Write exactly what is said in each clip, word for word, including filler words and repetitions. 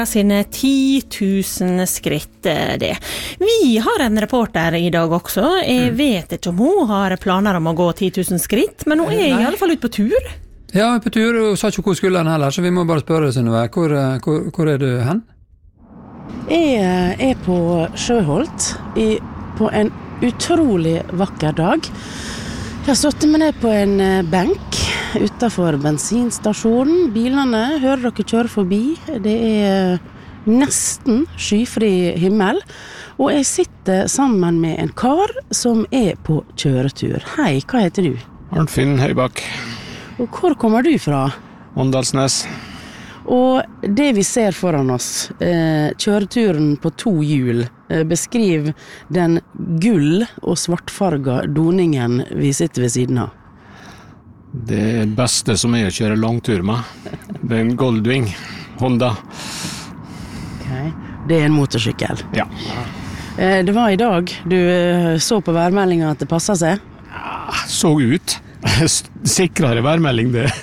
Sine ti tusen skritt det. Vi har en reporter I dag også. Jeg vet ikke om hun har planer om å gå ti tusen skritt, men hun er I alle fall ute på tur. Ja, på tur, og sa ikke hvor skulle han heller, så vi må bare spørre Synnøve. Hvor, hvor, hvor er du hen? Jeg er på Sjøholt I, på en utrolig vakker dag. Jeg har stått med ned på en benk utenfor bensinstasjonen. Bilene hører dere kjøre forbi. Det er nesten skyfri himmel. Og jeg sitter sammen med en kar som er på kjøretur. Hei, hva heter du? Arnfinn Høybakk. Og hvor kommer du fra? Åndalsnes. Og det vi ser foran oss, eh, kjøreturen på to hjul, eh, beskriv den gull- og svartfarga doningen vi sitter ved siden av. Det beste som er å kjøre langtur med. Det er en Goldwing Honda. Okay. Det er en motorsykkel. Ja. Eh, det var I dag du eh, så på værmeldingen at det passet seg? Ja, så ut. Sikrere værmelding det.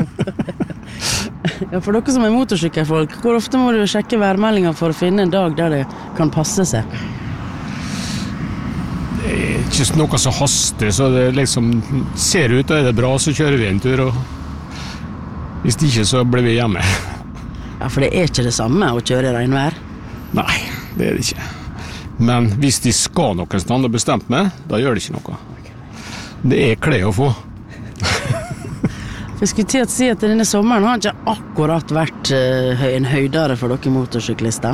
Ja, for dere som er motorsykkelfolk, hvor ofte må du sjekke værmeldingen for å finne en dag der det kan passe seg? Det er ikke noe så haster, så det liksom ser ut, og er det bra, så kjører vi en tur, og hvis det ikke, så blir vi hjemme. Ja, for det er ikke det samme å kjøre I regnvær? Nei, det er det ikke. Men hvis de skal noen stand og bestemt meg, da gjør det ikke noe. Det er klær å få. Jeg skulle til å si at denne sommeren har ikke akkurat vært uh, en høydere for dere motorsyklister.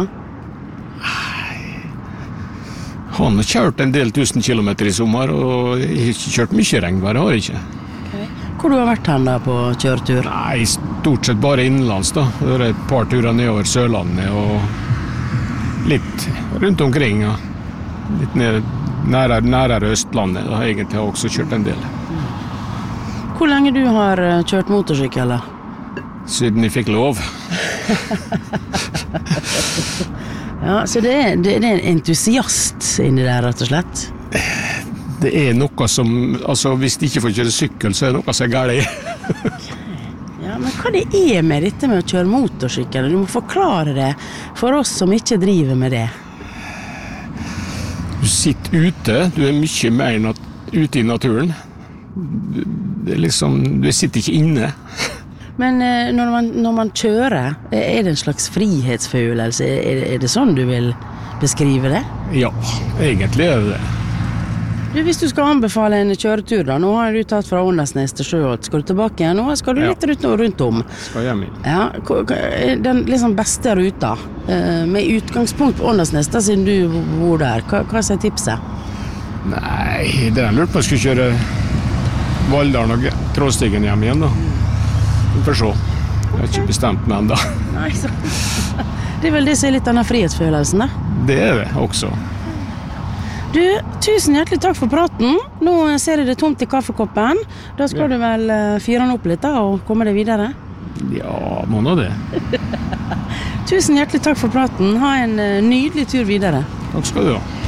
Han har kjørt en del tusen kilometer I sommer, og jeg har ikke kjørt mye regnvær, har jeg ikke. Okay. Hvor du har vært hen da på kjøretur? Nei, stort sett bare innenlands da. Det er et par turer nedover Sørlandet, og litt rundt omkring, ja. Litt ned, nærere, nærere Østlandet, da har jeg egentlig også kjørt en del. Hvor lenge du har kjørt motorsykkel da? Siden jeg fikk lov. Ja, så det er, det er en entusiast inni der, rett og slett? Det er noe som, altså hvis de ikke får kjøre sykkel, så er det noe som er galt. Ja, men hva det er med dette med å kjøre motorsykkel? Du må forklare det for oss som ikke driver med det. Du sitter ute, du er mye mer nat- ute I naturen. Du, det er liksom, du sitter ikke inne. Men eh, når, man, når man kjører, er det en slags frihetsfølelse? Er, er det sånn du vil beskrive det? Ja, egentlig er det det. Du, hvis du skal anbefale en kjøretur da, nå har du tatt fra Åndalsnes til Sjøholt, skal du tilbake igjen? Nå skal du Ja. litt rundt, rundt om. Skal hjem igjen. Ja, hva- hva er den liksom beste ruta, eh, med utgangspunkt på Åndalsnes, da, siden du bor der, hva, hva er tipset? Nei, det er lurt på å skulle kjøre Valldalen og Trådstigen hjem igjen da. Vi får se. Jeg har ikke bestemt meg enda. Nei, så. Det er vel det som er litt av den frihetsfølelsen da. Det er det også. Du, tusen hjertelig takk for praten. Nå ser jeg det tomt I kaffekoppen. Da skal Ja. du vel uh, fyre den opp litt da, og komme deg videre. Ja, må nå det. Tusen hjertelig takk for praten. Ha en uh, nydelig tur videre. Takk skal du ha.